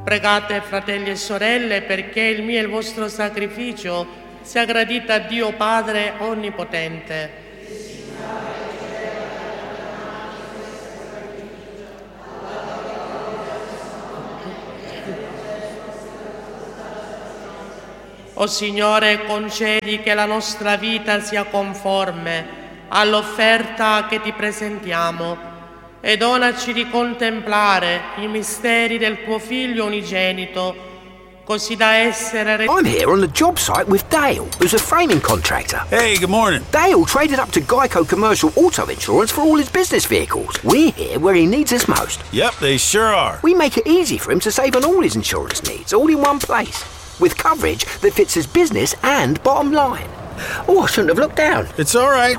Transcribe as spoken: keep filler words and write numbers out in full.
Pregate, fratelli e sorelle, perché il mio e il vostro sacrificio sia gradito a Dio Padre Onnipotente. O Signore, concedi che la nostra vita sia conforme all'offerta che ti presentiamo e donaci di contemplare i misteri del tuo Figlio unigenito, così da essere... I'm here on the job site with Dale, who's a framing contractor. Hey, good morning. Dale traded up to Geico Commercial Auto Insurance for all his business vehicles. We're here where he needs us most. Yep, they sure are. We make it easy for him to save on all his insurance needs, all in one place, with coverage that fits his business and bottom line. Oh, I shouldn't have looked down. It's all right.